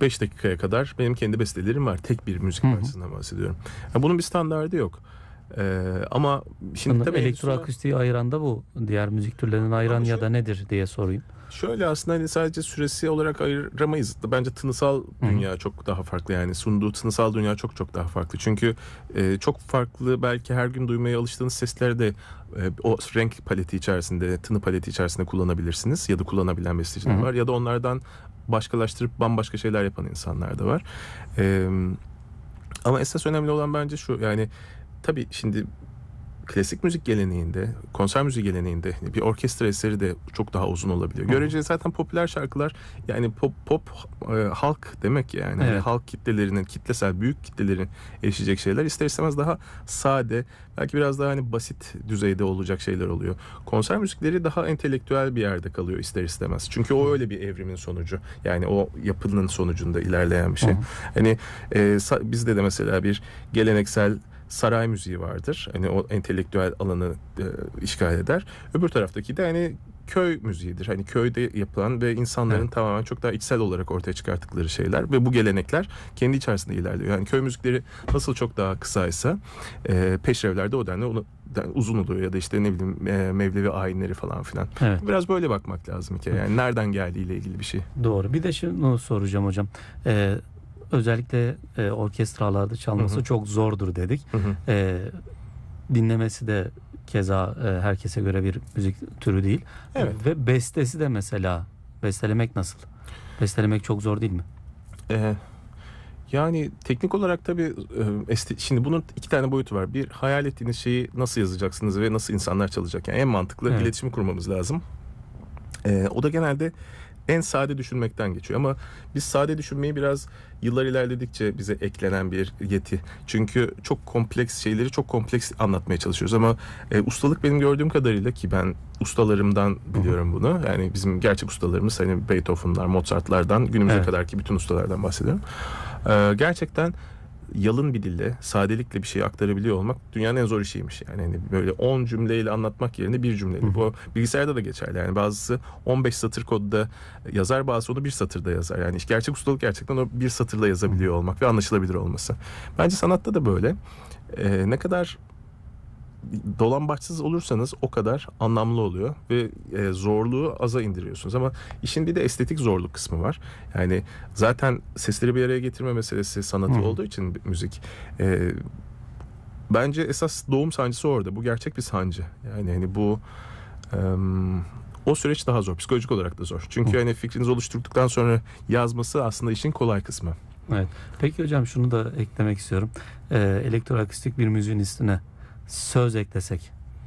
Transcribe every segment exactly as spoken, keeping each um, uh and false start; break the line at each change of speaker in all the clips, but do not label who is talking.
beş dakikaya kadar benim kendi bestelerim var. Tek bir müzik parçasından bahsediyorum. Yani bunun bir standardı yok. Ee, ama şimdi
Sanırım
tabii
elektroakustiği ayıran da bu. Diğer müzik türlerini ayıran
Ama
ya
şu-
da nedir diye sorayım.
Şöyle aslında hani sadece süresi olarak ayıramayız. Bence tınısal dünya çok daha farklı, yani sunduğu tınısal dünya çok çok daha farklı. Çünkü e, çok farklı, belki her gün duymaya alıştığınız sesleri de e, o renk paleti içerisinde, tını paleti içerisinde kullanabilirsiniz. Ya da kullanabilen besteciler
Hı hı.
var. Ya da onlardan başkalaştırıp bambaşka şeyler yapan insanlar da var. E, ama esas önemli olan bence şu, yani tabii şimdi klasik müzik geleneğinde, konser müziği geleneğinde bir orkestra eseri de çok daha uzun olabiliyor. Görece zaten popüler şarkılar, yani pop, pop e, halk demek yani.
Evet.
Yani halk kitlelerinin, kitlesel büyük kitlelerin erişecek şeyler ister istemez daha sade, belki biraz daha hani basit düzeyde olacak şeyler oluyor. Konser müzikleri daha entelektüel bir yerde kalıyor ister istemez. Çünkü o öyle bir evrimin sonucu. Yani o yapının sonucunda ilerleyen bir şey.
Hı hı.
Hani e, sa- bizde de mesela bir geleneksel saray müziği vardır. Hani o entelektüel alanı e, işgal eder. Öbür taraftaki de hani köy müziğidir. Hani köyde yapılan ve insanların
Evet.
tamamen çok daha içsel olarak ortaya çıkarttıkları şeyler ve bu gelenekler kendi içerisinde ilerliyor. Yani köy müzikleri nasıl çok daha kısaysa e, peşrevler de o denli onu yani uzun oluyor, ya da işte ne bileyim e, Mevlevi ayinleri falan filan.
Evet.
Biraz böyle bakmak lazım ki. Yani nereden geldiğiyle ilgili bir şey.
Doğru. Bir de şunu soracağım hocam. Ee, özellikle e, orkestralarda çalması
Hı hı.
çok zordur dedik.
Hı hı.
Ee, dinlemesi de keza e, herkese göre bir müzik türü değil.
Evet.
Ve bestesi de mesela, bestelemek nasıl? Bestelemek çok zor değil mi?
Ee, Yani teknik olarak tabii e, esti- şimdi bunun iki tane boyutu var. Bir, hayal ettiğiniz şeyi nasıl yazacaksınız ve nasıl insanlar çalacak. Yani en mantıklı
Evet.
iletişimi kurmamız lazım. Ee, o da genelde en sade düşünmekten geçiyor. Ama biz sade düşünmeyi biraz yıllar ilerledikçe bize eklenen bir yeti. Çünkü çok kompleks şeyleri çok kompleks anlatmaya çalışıyoruz. Ama e, ustalık benim gördüğüm kadarıyla, ki ben ustalarımdan biliyorum bunu. Yani bizim gerçek ustalarımız hani Beethoven'lar, Mozart'lardan günümüze
Evet.
kadarki bütün ustalardan bahsediyorum. Ee, gerçekten yalın bir dille, sadelikle bir şeyi aktarabiliyor olmak dünyanın en zor işiymiş. Yani hani böyle on cümleyle anlatmak yerine bir cümleyle.
Hı hı.
Bu bilgisayarda da geçerli. Yani bazısı on beş satır kodda yazar, bazısı onu bir satırda yazar. Yani işte gerçek ustalık gerçekten o bir satırla yazabiliyor olmak ve anlaşılabilir olması. Bence sanatta da böyle. Ee, ne kadar dolambaçsız olursanız o kadar anlamlı oluyor ve e, zorluğu aza indiriyorsunuz. Ama işin bir de estetik zorluk kısmı var. Yani zaten sesleri bir araya getirme meselesi sanatı
Hı hı.
olduğu için müzik e, bence esas doğum sancısı orada. Bu gerçek bir sancı. Yani hani bu e, o süreç daha zor. Psikolojik olarak da zor. Çünkü
Hı.
hani fikrinizi oluşturduktan sonra yazması aslında işin kolay kısmı.
Evet. Peki hocam şunu da eklemek istiyorum. Ee, elektroakustik bir müziğin üstüne söz eklesek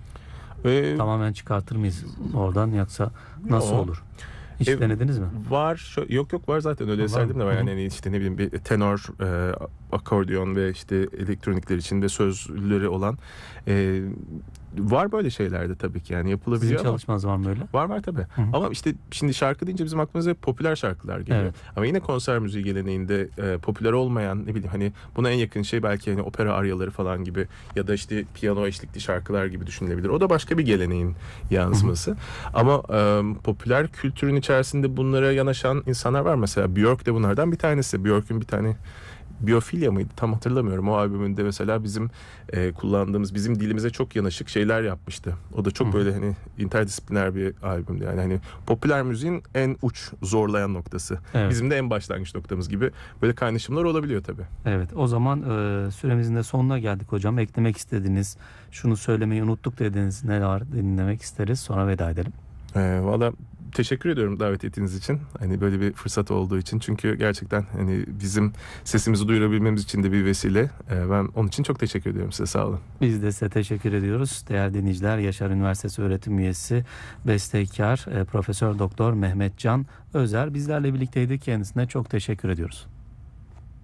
Ve
tamamen çıkartır mıyız oradan, yoksa nasıl
o
olur? Hiç
E,
denediniz mi?
Var. Şö- yok yok var zaten, öyle
Var
eserlerim
mı?
de var.
Hı hı.
Yani hani işte ne bileyim bir tenor, e, akordeon ve işte elektronikler içinde sözleri olan e, var böyle şeyler de tabii ki, yani
Sizin
yapılabiliyor ama
çalışmanız var mı öyle?
var var tabii.
Hı hı.
Ama işte şimdi şarkı deyince bizim aklımıza hep popüler şarkılar geliyor.
Evet.
Ama yine konser müziği geleneğinde e, popüler olmayan, ne bileyim hani buna en yakın şey belki hani opera aryaları falan gibi, ya da işte piyano eşlikli şarkılar gibi düşünülebilir. O da başka bir geleneğin yansıması. Ama e, popüler kültürün içerisinde bunlara yanaşan insanlar var. Mesela Björk de bunlardan bir tanesi. Björk'ün bir tane Biyofilya mıydı? Tam hatırlamıyorum. O albümünde mesela bizim e, kullandığımız, bizim dilimize çok yanaşık şeyler yapmıştı. O da çok
Hı hı.
böyle hani interdisipliner bir albümdü. Yani hani popüler müziğin en uç zorlayan noktası.
Evet.
Bizim de en başlangıç noktamız gibi böyle kaynaşımlar olabiliyor tabii.
Evet. O zaman e, süremizin de sonuna geldik hocam. Eklemek istediğiniz, şunu söylemeyi unuttuk dediğiniz ne var dinlemek isteriz. Sonra veda edelim.
E, valla teşekkür ediyorum davet ettiğiniz için. Hani böyle bir fırsat olduğu için. Çünkü gerçekten hani bizim sesimizi duyurabilmemiz için de bir vesile. E, ben onun için çok teşekkür ediyorum size. Sağ olun.
Biz de size teşekkür ediyoruz. Değerli dinleyiciler, Yaşar Üniversitesi öğretim üyesi, bestekar, e, Profesör Doktor Mehmet Can Özer bizlerle birlikteydi. Kendisine çok teşekkür ediyoruz.